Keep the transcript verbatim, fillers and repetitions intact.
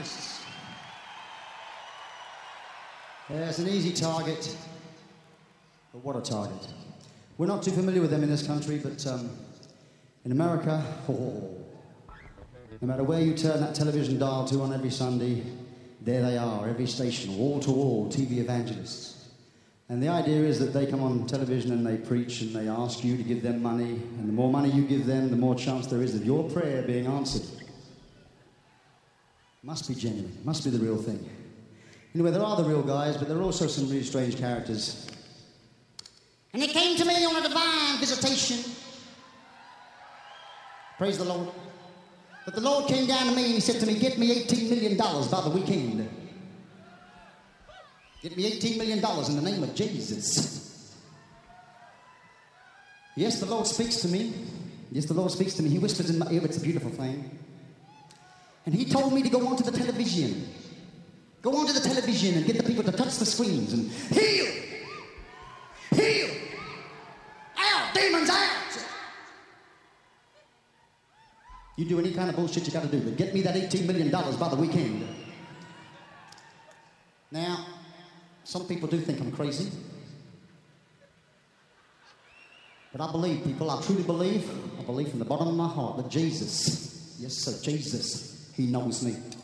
evangelists. Yeah, it's an easy target, but what a target. We're not too familiar with them in this country, but um, in America, oh, no matter where you turn that television dial to on every Sunday, there they are, every station, wall to wall, T V evangelists. And the idea is that they come on television and they preach and they ask you to give them money, and the more money you give them, the more chance there is of your prayer being answered. Must be genuine, must be the real thing. Anyway, there are the real guys, but there are also some really strange characters. And it came to me on a divine visitation. Praise the Lord. But the Lord came down to me and he said to me, get me eighteen million dollars by the weekend. Get me eighteen million dollars in the name of Jesus. Yes, the Lord speaks to me. Yes, the Lord speaks to me. He whispers in my ear, it's a beautiful thing. And he told me to go onto the television. Go onto the television and get the people to touch the screens and heal! Heal! Out! Demons out! You do any kind of bullshit you gotta do, but get me that eighteen million dollars by the weekend. Now, some people do think I'm crazy. But I believe, people, I truly believe, I believe from the bottom of my heart that Jesus, yes sir, Jesus, he knows me.